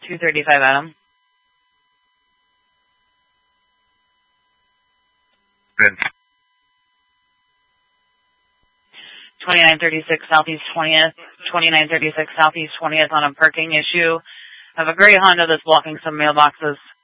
235 Adam. Good. 2936 Southeast 20th. 2936 Southeast 20th on a parking issue. I have a gray Honda that's blocking some mailboxes.